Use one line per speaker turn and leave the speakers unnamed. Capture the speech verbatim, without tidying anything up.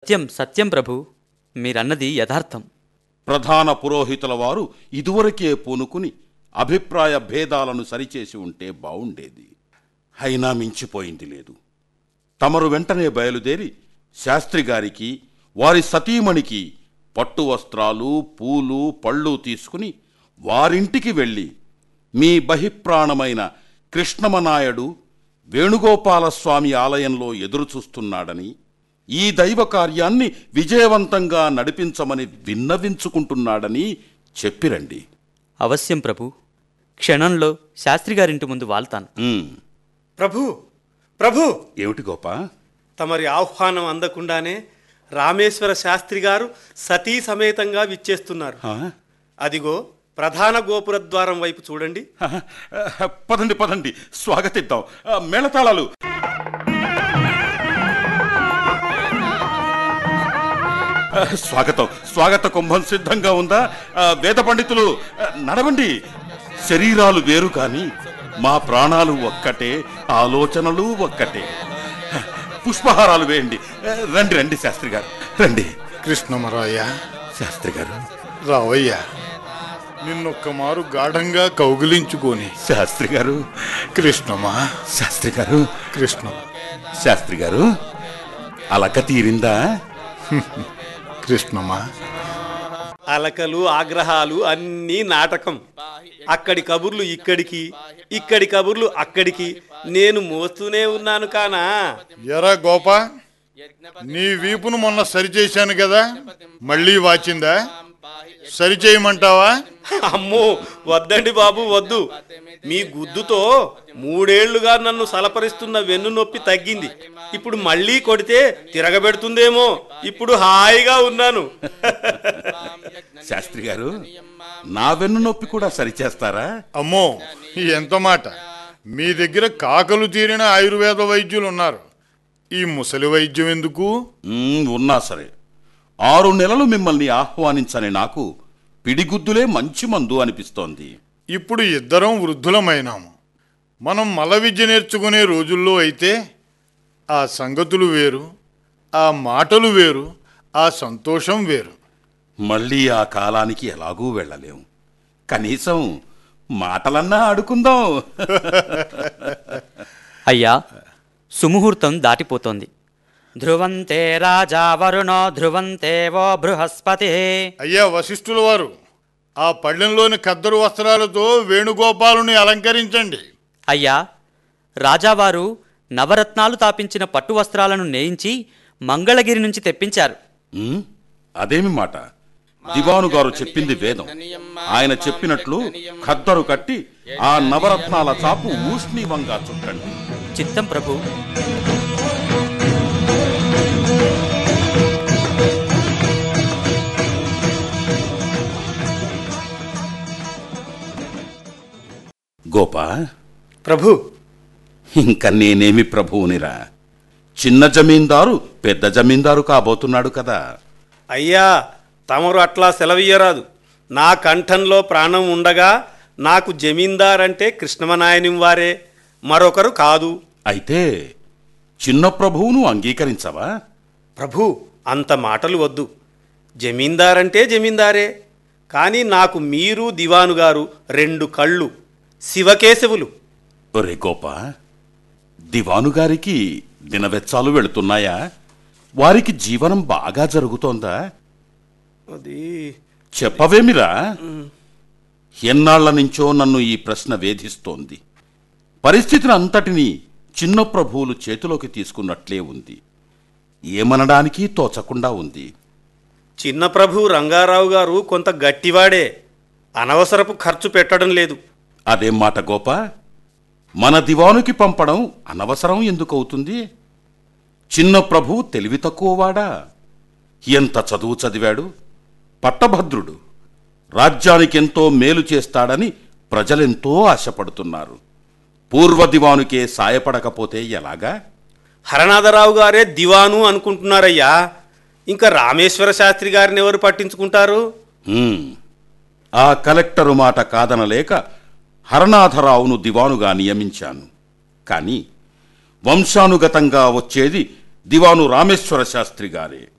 సత్యం సత్యం ప్రభు, మీరన్నది యథార్థం.
ప్రధాన పురోహితుల వారు ఇదివరకే పూనుకుని అభిప్రాయ భేదాలను సరిచేసి ఉంటే బావుండేది. అయినా మించిపోయింది లేదు. తమరు వెంటనే బయలుదేరి శాస్త్రిగారికి వారి సతీమణికి పట్టు వస్త్రాలు, పూలు, పళ్ళు తీసుకుని వారింటికి వెళ్ళి మీ బహిప్రాణమైన కృష్ణమనాయుడు వేణుగోపాలస్వామి ఆలయంలో ఎదురుచూస్తున్నాడని, ఈ దైవ కార్యాన్ని విజయవంతంగా నడిపించమని విన్నవించుకుంటున్నాడని చెప్పిరండి.
అవశ్యం ప్రభు, క్షణంలో శాస్త్రిగారింటి ముందు వాళ్తాను.
ప్రభు ప్రభు
ఏమిటి గోపా?
తమరి ఆహ్వానం అందకుండానే రామేశ్వర శాస్త్రి గారు సతీ సమేతంగా విచ్చేస్తున్నారు. అదిగో ప్రధాన గోపుర ద్వారం వైపు చూడండి.
పదండి పదండి, స్వాగతిద్దాం. మేళతాళాలు. స్వాగతం స్వాగత కుంభం సిద్ధంగా ఉందా? వేద పండితులు నడవండి. శరీరాలు వేరు కాని మా ప్రాణాలు ఒక్కటే, ఆలోచనలు ఒక్కటే. పుష్పహారాలు వేయండి. రండి రండి శాస్త్రి గారు, రండి.
కృష్ణమరాయ
శాస్త్రి గారు
రావయ్యా, నిన్నొక్క మారు గాఢంగా కౌగిలించుకొని.
శాస్త్రి గారు.
కృష్ణమా.
శాస్త్రి గారు.
కృష్ణ.
శాస్త్రి గారు, అలక తీరిందా?
కృష్ణమా.
అలకలు, ఆగ్రహాలు అన్నీ నాటకం. అక్కడి కబుర్లు ఇక్కడికి, ఇక్కడి కబుర్లు అక్కడికి నేను మోస్తూనే ఉన్నాను. కానా
ఎరా గోపా, నీ వీపును మొన్న సరిచేశాను కదా, మళ్ళీ వాచిందా? సరిచేయమంటావా?
అమ్మో వద్దండి బాబు, వద్దు. మీ గుద్దుతో మూడేళ్లుగా నన్ను సలపరిస్తున్న వెన్ను నొప్పి తగ్గింది. ఇప్పుడు మళ్ళీ కొడితే తిరగబెడుతుందేమో. ఇప్పుడు హాయిగా ఉన్నాను.
శాస్త్రి గారు, నా వెన్ను నొప్పి కూడా సరిచేస్తారా?
అమ్మో ఎంత మాట! మీ దగ్గర కాకలు తీరిన ఆయుర్వేద వైద్యులు ఉన్నారు, ఈ ముసలి వైద్యం ఎందుకు?
ఉన్నా సరే, ఆరు నెలలు మిమ్మల్ని ఆహ్వానించని నాకు పిడిగుద్దులే మంచి మందు అనిపిస్తోంది.
ఇప్పుడు ఇద్దరం వృద్ధులమైనాము. మనం మల విద్య నేర్చుకునే రోజుల్లో అయితే ఆ సంగతులు వేరు, ఆ మాటలు వేరు, ఆ సంతోషం వేరు.
మళ్ళీ ఆ కాలానికి ఎలాగూ వెళ్ళలేం. కనీసం మాటలన్నా ఆడుకుందాం.
అయ్యా, సుముహూర్తం దాటిపోతోంది. ధ్రువంతే రాజా వరుణో ధ్రువంతే వో బృహస్పతి.
అయ్యా వశిష్ఠుల వారు, ఆ పళ్ళెంలోని ఖద్దరు వస్త్రాలతో వేణుగోపాలుని అలంకరించండి.
అయ్యా, రాజావారు నవరత్నాలు తాపించిన పట్టు వస్త్రాలను నేయించి మంగళగిరి నుంచి తెప్పించారు.
అదేమి మాట! దివాను గారు చెప్పింది వేదం. ఆయన చెప్పినట్లు ఖద్దరు కట్టి ఆ నవరత్నాల చాపు ఊష్ణీవంగా చుట్టండి.
చిత్తం ప్రభు.
గోపా.
ప్రభు.
ఇంక నేనేమి ప్రభువునిరా? చిన్న జమీందారు పెద్ద జమీందారు కాబోతున్నాడు కదా.
అయ్యా, తమరు అట్లా సెలవియ్యరాదు. నా కంఠంలో ప్రాణం ఉండగా నాకు జమీందారంటే కృష్ణమనాయని వారే, మరొకరు కాదు.
అయితే చిన్న ప్రభువును అంగీకరించవా?
ప్రభు, అంత మాటలు వద్దు. జమీందారంటే జమీందారే, కానీ నాకు మీరు దివాను గారు రెండు కళ్ళు, శివకేశవులు.
ఒరే గోపా, దివానుగారికి దినవెచ్చాలు వెళుతున్నాయా? వారికి జీవనం బాగా జరుగుతోందా?
అది
చెప్పవేమిరా? ఎన్నాళ్ల నుంచో నన్ను ఈ ప్రశ్న వేధిస్తోంది. పరిస్థితిని అంతటినీ చిన్న ప్రభువులు చేతిలోకి తీసుకున్నట్లే ఉంది. ఏమనడానికి తోచకుండా ఉంది.
చిన్న ప్రభు రంగారావు గారు కొంత గట్టివాడే, అనవసరపు ఖర్చు పెట్టడం లేదు.
అదేం మాట గోపా? మన దివానుకి పంపడం అనవసరం ఎందుకవుతుంది? చిన్న ప్రభు తెలివి తక్కువవాడా? ఎంత చదువు చదివాడు? పట్టభద్రుడు. రాజ్యానికెంతో మేలు చేస్తాడని ప్రజలెంతో ఆశపడుతున్నారు. పూర్వ దివానుకే సాయపడకపోతే ఎలాగా?
హరనాథరావు గారే దివాను అనుకుంటున్నారయ్యా. ఇంకా రామేశ్వర శాస్త్రి గారిని ఎవరు పట్టించుకుంటారు?
ఆ కలెక్టరు మాట కాదనలేక హరనాథరావును దివానుగా నియమించాను. కానీ వంశానుగతంగా వచ్చేది దివాను రామేశ్వర శాస్త్రి గారే.